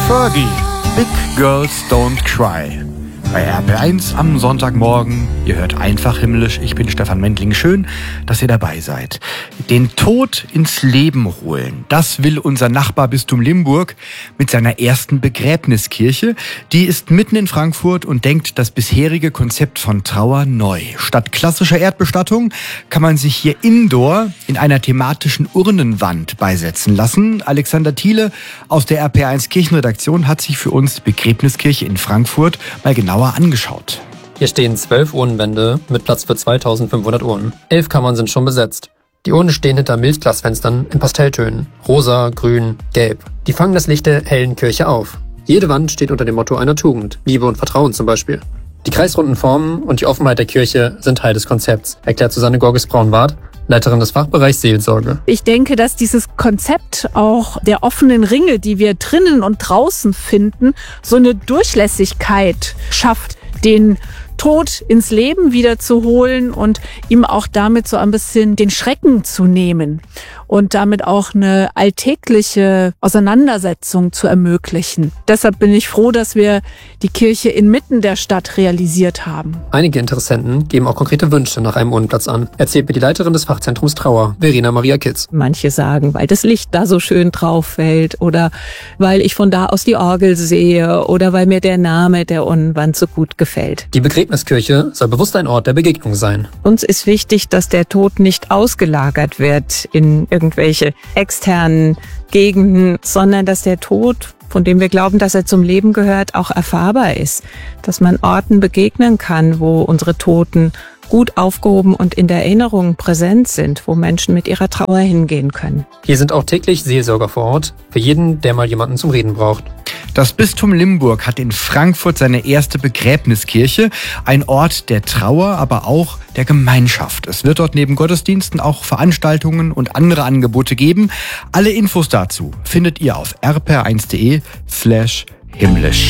Fergie, Big Girls Don't Cry. Bei RP1 am Sonntagmorgen. Ihr hört einfach himmlisch. Ich bin Stefan Mendling. Schön, dass ihr dabei seid. Den Tod ins Leben holen. Das will unser Nachbarbistum Limburg mit seiner ersten Begräbniskirche. Die ist mitten in Frankfurt und denkt das bisherige Konzept von Trauer neu. Statt klassischer Erdbestattung kann man sich hier indoor in einer thematischen Urnenwand beisetzen lassen. Alexander Thiele aus der RP1 Kirchenredaktion hat sich für uns die Begräbniskirche in Frankfurt mal genauer angeschaut. Hier stehen 12 Urnenwände mit Platz für 2500 Urnen. 11 Kammern sind schon besetzt. Die Urnen stehen hinter Milchglasfenstern in Pastelltönen. Rosa, grün, gelb. Die fangen das Licht der hellen Kirche auf. Jede Wand steht unter dem Motto einer Tugend. Liebe und Vertrauen zum Beispiel. Die kreisrunden Formen und die Offenheit der Kirche sind Teil des Konzepts, erklärt Susanne Gorges-Braunwart, Leiterin des Fachbereichs Seelsorge. Ich denke, dass dieses Konzept auch der offenen Ringe, die wir drinnen und draußen finden, so eine Durchlässigkeit schafft, den Tod ins Leben wieder zu holen und ihm auch damit so ein bisschen den Schrecken zu nehmen und damit auch eine alltägliche Auseinandersetzung zu ermöglichen. Deshalb bin ich froh, dass wir die Kirche inmitten der Stadt realisiert haben. Einige Interessenten geben auch konkrete Wünsche nach einem Urnenplatz an, erzählt mir die Leiterin des Fachzentrums Trauer, Verena Maria Kitz. Manche sagen, weil das Licht da so schön drauf fällt oder weil ich von da aus die Orgel sehe oder weil mir der Name der Urnenwand so gut gefällt. Die Begräbniskirche soll bewusst ein Ort der Begegnung sein. Uns ist wichtig, dass der Tod nicht ausgelagert wird in irgendwelche externen Gegenden, sondern dass der Tod, von dem wir glauben, dass er zum Leben gehört, auch erfahrbar ist. Dass man Orten begegnen kann, wo unsere Toten gut aufgehoben und in der Erinnerung präsent sind, wo Menschen mit ihrer Trauer hingehen können. Hier sind auch täglich Seelsorger vor Ort, für jeden, der mal jemanden zum Reden braucht. Das Bistum Limburg hat in Frankfurt seine erste Begräbniskirche, ein Ort der Trauer, aber auch der Gemeinschaft. Es wird dort neben Gottesdiensten auch Veranstaltungen und andere Angebote geben. Alle Infos dazu findet ihr auf rpr1.de/himmlisch.